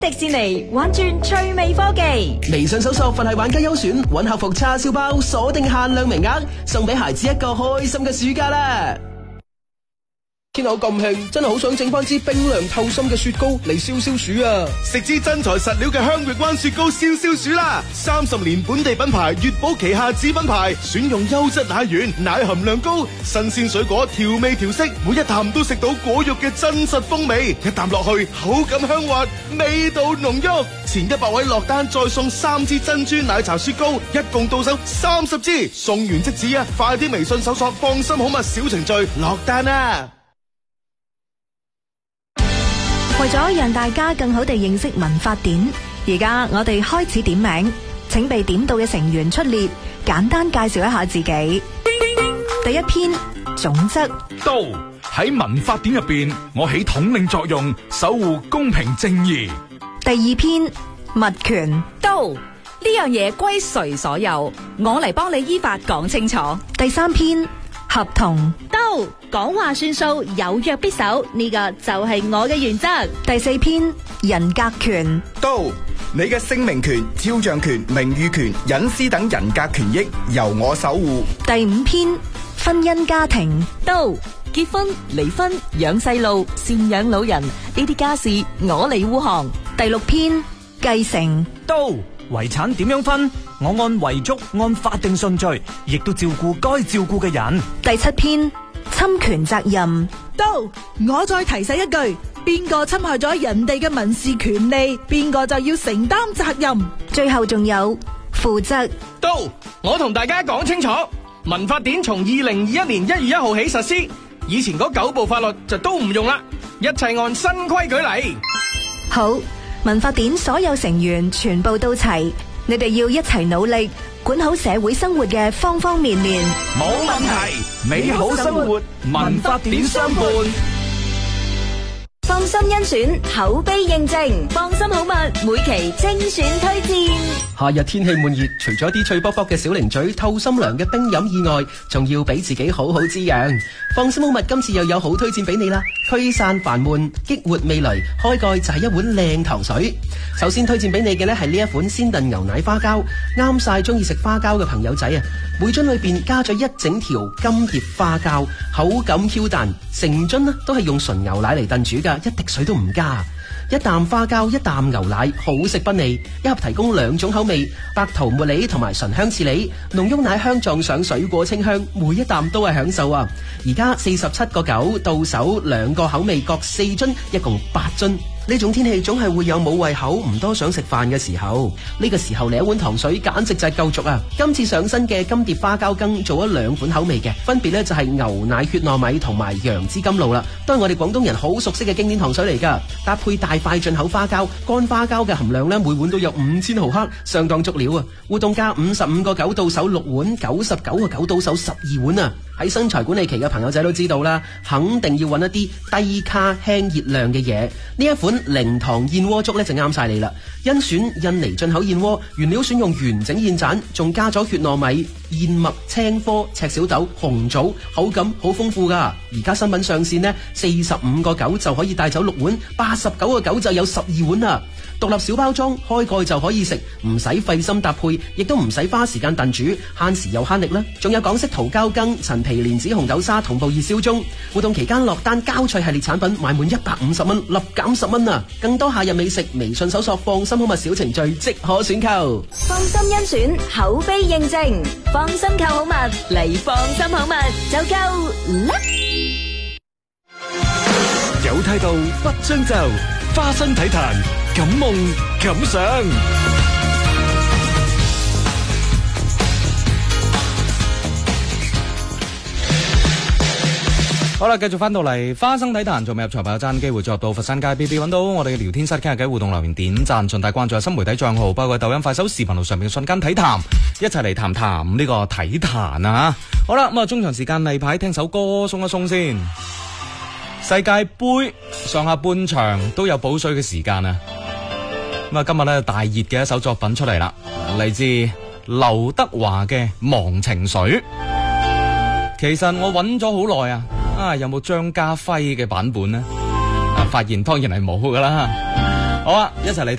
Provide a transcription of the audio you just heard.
迪士尼玩轉趣味科技， 微信搜索佛系玩家優選，搵客服叉燒包，鎖定限量名額，送俾孩子一個開心嘅暑假啦！天口咁興，真係好想整翻支冰涼透心嘅雪糕嚟消消暑啊！ 食支真材實料嘅香域灣雪糕消消暑啦！30年本地品牌，悅寶旗下子品牌，選用優質奶源，奶含量高，新鮮水果調味調色，每一啖都食到果肉嘅真實風味，一啖落去口感香滑，味道濃郁。前100位落單再送3支珍珠奶茶雪糕，一共到手30支，送完即止啊！快啲微信搜索放心好物小程序落單啊！ 為咗讓大家更好地認識民法典，而家我哋開始點名，請被點到嘅成員出列，簡單介紹一下自己。第一篇，總則。 到喺民法典入邊，我起統領作用，守護公平正義。 第二篇，物權。 到呢樣嘢歸誰所有？我嚟幫你依法講清楚。 第三篇，合同。 到講話算數，有約必守，呢個就係我嘅原則。 第四篇，人格權。 到你嘅聲明權、肖像權、名譽權、隱私等人格權益由我守護。 第五篇，婚姻家庭。 到結婚、離婚、養細路、贍養老人呢啲家事我嚟護航。 第六篇，繼承。 到遺產點樣分？我按遺囑按法定順序，亦都照顧該照顧嘅人。 第七篇，侵權責任。 到我再提醒一句，邊個侵害咗人哋嘅民事權利，邊個就要承擔責任。 最後仲有負責。 到我同大家講清楚，民法典從2021年1月1號起實施，以前嗰9部法律就都唔用啦，一切按新規矩嚟。 好，民法典所有成員全部到齊，你哋要一齊努力，管好社會生活嘅方方面面。 冇問題，美好生活，民法典相伴。 放心甄選，口碑認證，放心好物，每期精選推薦。 夏日天氣悶熱，除咗啲脆卜卜嘅小零嘴、透心涼嘅冰飲以外，仲要俾自己好好滋養。放心好物今次又有好推薦俾你啦，驅散煩悶，激活味蕾，開蓋就係一碗靚糖水。首先推薦俾你嘅呢係呢一款鮮燉牛奶花膠，啱晒中意食花膠嘅朋友仔啊！每樽裏邊加咗一整條金蝶花膠，口感 Q 彈，成樽呢都係用純牛奶嚟燉煮噶，一滴水都唔加。一啖花膠，一啖牛奶，好食不膩。一盒提供2種口味，白桃茉莉同埋醇香刺梨，濃郁奶香撞上水果清香，每一啖都係享受啊！而家47.9到手，2個口味各4樽，一共8樽。呢種天氣總係會有冇胃口唔多想食飯嘅時候，呢個時候嚟一碗糖水簡直就係夠足啊！今次上新嘅金蝶花膠羹做咗2款口味嘅，分別呢就係牛奶血糯米同埋楊枝甘露啦，都係我哋廣東人好熟悉嘅經典糖水嚟噶。搭配大塊進口花膠，乾花膠嘅含量呢每碗都有5000毫克，相當足料啊！活動價55.9到手6碗，99.9到手12碗啊！喺身材管理期嘅朋友仔都知道啦，肯定要揾一啲低卡輕熱量嘅嘢。呢一款零糖燕窩粥咧就啱晒你啦！甄選印尼進口燕窩，原料選用完整燕盞，仲加咗血糯米、燕麥、青稞、赤小豆、紅棗，口感好豐富噶。而家新品上線呢，45.9就可以帶走6碗，89.9就有12碗啦。獨立小包裝，開蓋就可以食，唔使費心搭配，亦都唔使花時間燉煮，慳時又慳力啦。仲有港式桃膠羹、陳皮蓮子紅豆沙同步熱銷中。活動期間落單膠脆系列產品買滿150蚊，立減10蚊啊！更多夏日美食，微信搜索放心好物小程序即可選購。 放心甄選，口碑認證，放心購好物嚟，放心好物就夠啦！ 有態度不將就，花生體壇感夢感想。 好啦，繼續翻到嚟花生體壇，仲未入場朋友爭機會作到佛山街 B B 揾到我哋嘅聊天室傾下偈，互動留言點讚，順帶關注下新媒體賬號，包括抖音、快手、視頻號上面嘅瞬間體壇，一齊嚟談談呢個體壇啊！好啦，咁啊中場時間例牌聽首歌鬆一鬆先。世界杯上下半場都有補水嘅時間啊！咁啊今日咧大熱嘅一首作品出嚟啦，嚟自劉德華嘅《忘情水》。其實我揾咗好耐啊，有冇張家輝嘅版本呢？發現當然係冇噶啦。 好啊，一齊嚟。